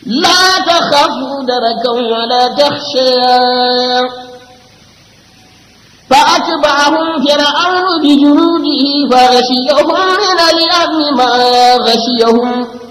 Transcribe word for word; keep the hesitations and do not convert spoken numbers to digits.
لا تخافوا دركا ولا تخشيا فأتبعهم فرعون بجنوده فغشيهم من اليم ما غشيهم